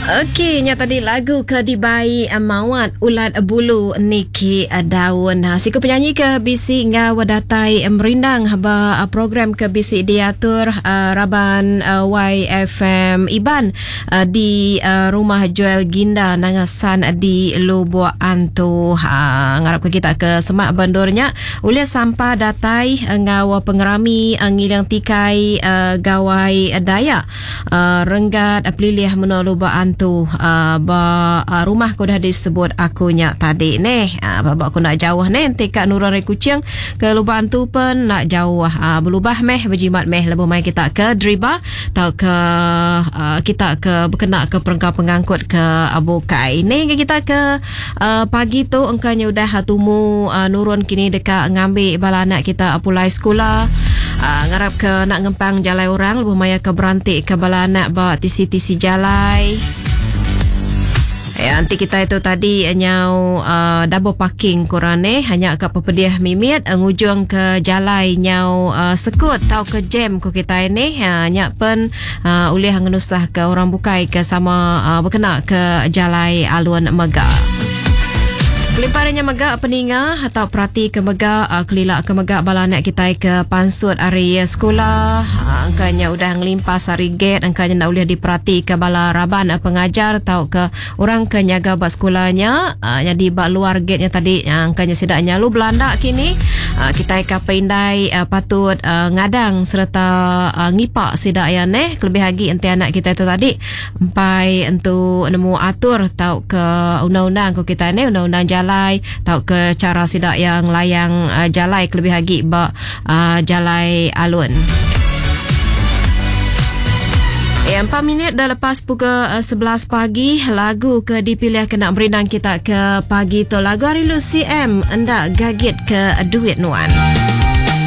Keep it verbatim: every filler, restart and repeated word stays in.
Okey, nya tadi lagu ke dibai mawat ulat bulu Niki Daun. Ha, siku penyanyi ke bisi nga wadatai merindang haba program ke bisi diatur uh, Raban uh, Y F M Iban uh, di uh, rumah Joel Ginda Nangasan di Lubuk Antu. Ha, ngarap ke kita ke semak bandurnya ulia sampah datai uh, ngawa pengerami uh, ngilang tikai uh, gawai uh, daya uh, renggat uh, pelilih menolak Lubuk Antu. Tu uh, ba uh, rumah ko dah disebut akunya tadi neh uh, baba aku nak jauh neh tekak Nurul Rai Kucing ke Lubang tu pun nak jauh uh, berubah meh berjimat meh lebih mai kita ke Driba tau ke uh, kita ke berkena ke perengkau pengangkut ke Abokai neh kita ke uh, pagi tu engkanya udah tumu uh, Nurun kini dekat ngambil bala anak kita apulai sekolah. Uh, ngarap ke nak ngempang jalai orang lebih maya ke berantik ke bala anak bawa tisi-tisi jalai. Ya, nanti kita itu tadi nyau uh, double parking korang ni hanya ke pepediah mimit ngujung ke jalai nyau uh, sekut tau ke jam ko kita ini hanya pun uh, ulih ngenusah ke orang bukai ke sama uh, berkena ke jalai alun Mega. Kelimparannya megak peninga atau perhati ke megak uh, kelilak ke megak bala anak kita ke pansut area sekolah uh, angkanya udah ngelimpas hari gate angkanya nak boleh diperhati ke bala raban uh, pengajar atau ke orang ke nyaga bak sekolahnya uh, jadi bak luar gate nya tadi uh, angkanya sidak nyalu belanda kini uh, kita ke pindai uh, patut uh, ngadang serta uh, ngipak sidak ya neh lebih lagi enti anak kita itu tadi sampai untuk nemu atur tau ke undang-undang ko kita ni undang-undang jalan tau ke cara sidak yang layang uh, jalai lebih lagi ba uh, jalai alun. Eh, empat minit dah lepas pukul uh, sebelas pagi lagu ke dipilih kena berindang kita ke pagi tu lagu hari lu C M anda gagit ke duit nuan.